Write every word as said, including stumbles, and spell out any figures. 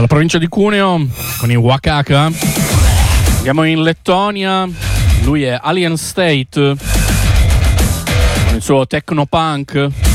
dalla provincia di Cuneo con i Wakaka. Andiamo in Lettonia, lui è Alien State con il suo techno punk.